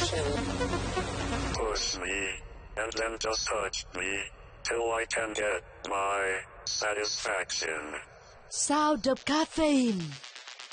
Push me, and then just touch me, till I can get my satisfaction. Sound of caffeine.